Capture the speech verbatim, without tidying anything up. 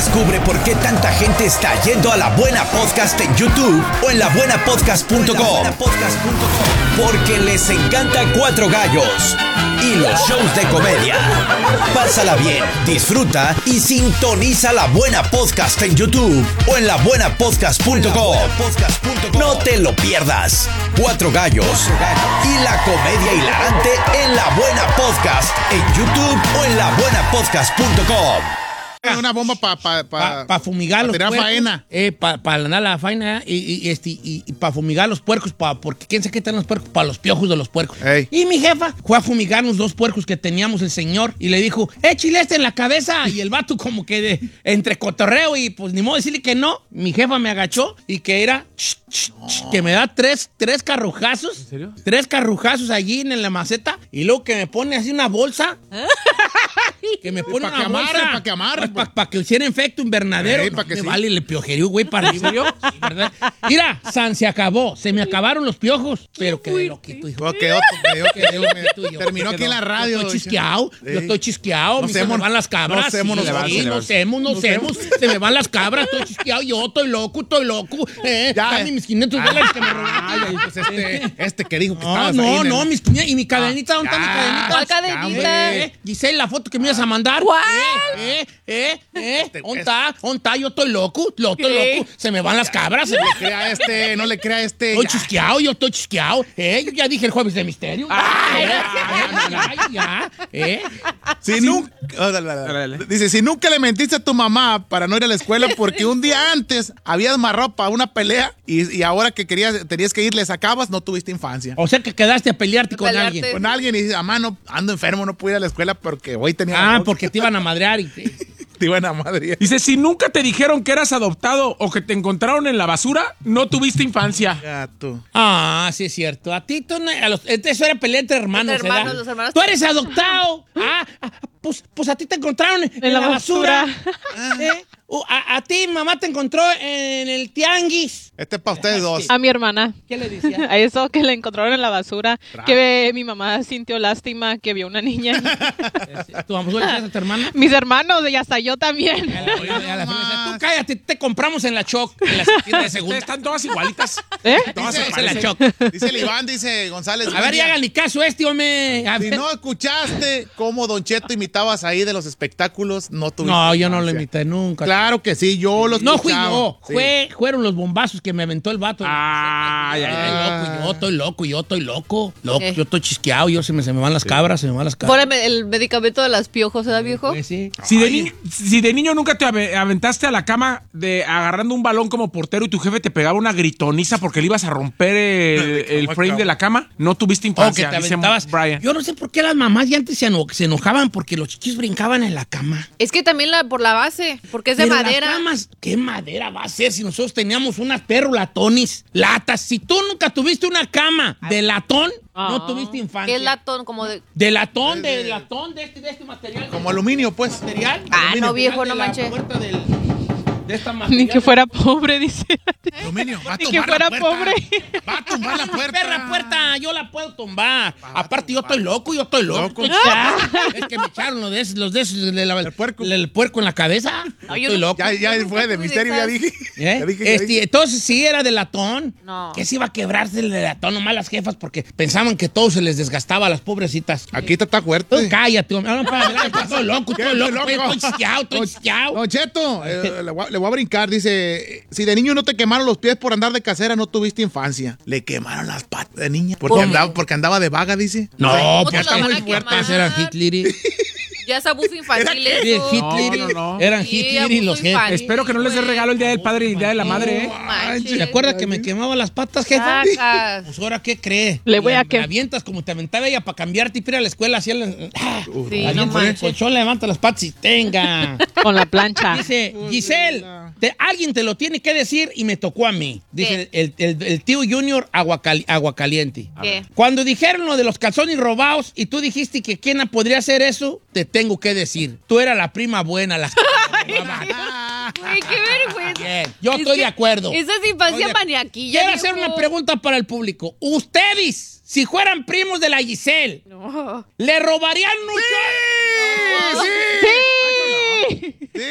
Descubre por qué tanta gente está yendo a La Buena Podcast en YouTube o en la buena podcast punto com. Porque les encanta Cuatro Gallos y los shows de comedia. Pásala bien, disfruta y sintoniza La Buena Podcast en YouTube o en la buena podcast punto com. No te lo pierdas. Cuatro Gallos y la comedia hilarante en La Buena Podcast en YouTube o en la buena podcast punto com. Una bomba para pa, pa, pa, pa fumigar pa los tirar puercos. faena. Eh, para pa ganar la faena y, y, este, y, y para fumigar los puercos, pa, porque quién sabe qué están los puercos, para los piojos de los puercos. Ey. Y mi jefa fue a fumigarnos dos puercos que teníamos el señor y le dijo, échale este en la cabeza. Y el vato como que de, entre cotorreo y pues ni modo decirle que no. Mi jefa me agachó y que era ch, ch, ch, que me da tres, tres carrujazos. ¿En serio? Tres carrujazos allí en la maceta y luego que me pone así una bolsa. Que me pone Pa' una que amarre, bolsa. pa' que amarre, Para pa, pa que hiciera efecto invernadero. Ey, pa' que me sí. vale, le piojería, güey, para arriba. Sí, ¿verdad? Mira, San se acabó. Se me acabaron los piojos. Pero quedé loquito, hijo. Oh, quedó, quedó, Quedé loquito, yo. terminó aquí en la radio. Yo estoy chisqueado, yo estoy chisqueado, No me se semos, me van las cabras. no semos, sí, no sí, se no van. semos, no semos, se me van las cabras, estoy chisqueado, yo estoy loco, estoy loco. Eh, Ya. dame mis quinientos dólares que me Ay, robaron. pues este, este que dijo que No, estabas no, ahí en no, el- mis quinientos. ¿Y mi cadenita? ¿Dónde está mi ya. cadenita? ¿Cuál cadenita? Eh, Giselle, la foto que me ibas a mandar. ¿Cuál? Eh, eh, eh, Este- ¿dónde está? ¿Dónde está? Yo estoy loco, yo estoy ¿Qué? loco. Se me van las cabras. se me- No le crea a este, no le crea a este. Estoy ya. chisqueado, yo estoy chisqueado. Eh, yo ya dije el jueves de misterio. Ay, ya, ya, eh. Si nunca, oh, dale, dale, dale. Dale. Dice, si nunca le mentiste a tu mamá para no ir a la escuela porque un día antes habías amarrado para una pelea y, y ahora que querías, tenías que ir, le sacabas, no tuviste infancia. O sea que quedaste a pelearte con Pelearte. alguien. Con alguien y dices, mamá, no, ando enfermo, no pude ir a la escuela porque hoy tenía... Ah, porque te iban a madrear y te... te iban a madre. Dice, si nunca te dijeron que eras adoptado o que te encontraron en la basura, no tuviste infancia. Gato. Ah, sí es cierto. A ti, tú, no- a los, eso era pelea entre hermanos, Entre hermanos, ¿verdad? los hermanos- Tú eres adoptado. Ah, ah, pues, pues a ti te encontraron en, la la basura. basura. ¿Eh? Uh, a, a ti, mamá, te encontró en el tianguis. Este es para ustedes dos. A mi hermana. ¿Qué le decía? A eso que le encontraron en la basura. Tra- Que mi mamá sintió lástima que vio una niña. ¿Tu mamá le decías a tu hermana? Mis hermanos y hasta yo también. A la- a la- a la- Tú cállate, te compramos en la Choc, en la tienda de segunda. Están todas igualitas. ¿Eh? Todas se Dice- en la parecen. Choc. Dice el Iván, dice González. A ver, buen y día. hagan ni caso a este, hombre. A Si ver. no escuchaste cómo Don Cheto imitabas ahí de los espectáculos, no tuviste No, yo no lo infancia. imité nunca. Claro que sí, yo lo No fui escuchaba. yo, Sí. fue, fueron los bombazos que me aventó el vato. Ay, ay, Estoy ay. loco, yo estoy loco, yo estoy loco. Loco, ¿Qué? yo estoy chisqueado, yo se me, se me van las cabras, se me van las Por cabras. el, el medicamento de las piojos, ¿verdad, viejo? Pues sí. Si de, Ay. ni- si de niño nunca te ave- aventaste a la cama de agarrando un balón como portero y tu jefe te pegaba una gritoniza porque le ibas a romper el, el frame de la cama, no tuviste O que infancia, te dice aventabas. Brian. Yo no sé por qué las mamás ya antes se, eno- se enojaban porque los chiquillos brincaban en la cama. Es que también la, por la base, porque es de Pero madera. Las camas, ¿qué madera va a ser si nosotros teníamos unas perro latones, latas? Si tú nunca tuviste una cama de latón, no Ah. tuviste Que infancia. es latón, como de... De latón, de latón, de este, de este material. Como aluminio, pues. material. Ah, Aluminio, no, viejo, de no la manche. puerta del- de esta Ni material. que fuera pobre, dice. Aluminio. Va a Ni tumbar que fuera la puerta. pobre. Va a tumbar la Una puerta. perra puerta, yo la puedo tumbar. Va a Aparte, yo tumbar. estoy loco, yo estoy loco. Loco. estoy chavo. Es que me echaron los de esos, los de esos de la- El puerco. el puerco en la cabeza. No, yo estoy no- loco. Ya, ya fue de Muy misterio, ya de esas. dije. ¿Eh? Ya dije, ya Este, dije. entonces sí era de latón. No. Que se iba a quebrarse el de latón, nomás las jefas, porque pensaban que todo se les desgastaba a las pobrecitas. Aquí está, está Tú fuerte. cállate, hombre. No, para, para, estoy loco, ¿Qué? estoy loco, Estoy loco. estoy chisqueado, estoy Don- chisqueado. Don Cheto, eh, le, voy a, le voy a brincar. Dice: si de niño no te quemaron los pies por andar de casera, no tuviste infancia. Le quemaron las patas de niña. Porque, ¿Cómo? andaba, porque andaba de vaga, dice. No, ¿Cómo pues te está la muy van a fuerte. quemar? Eran Hitler. Ya es abuso infantil Eran eso. Hitler. No, no, no. Eran Sí, Hitler y abuso los jefes. infantil. Espero que no les dé regalo el día del padre y el día de la madre, ¿eh? No manches. ¿Se acuerda que me quemaba las patas, jefa? Sacas. Pues ahora, ¿qué cree? Le voy La- a que- me avientas como te aventaba ella para cambiarte y para ir a la escuela. Así, la, ah, Sí, la no avientas en el manches. colchón, levanta las patas y tenga. Con la plancha. Dice, Giselle, te- alguien te lo tiene que decir y me tocó a mí. Dice el, el- el tío Junior Aguacali- Aguacaliente. ¿Qué? Cuando dijeron lo de los calzones robados y tú dijiste que quién podría hacer eso, te tengo que decir. Tú eras la prima buena, la Güey, qué vergüenza. Bien, yo Es estoy que de acuerdo. Esa es infancia Oye, maniaquilla. Quiero hacer viejo. una pregunta para el público. Ustedes, si fueran primos de la Giselle, No. ¿le robarían mucho? ¡Sí! ¡Sí!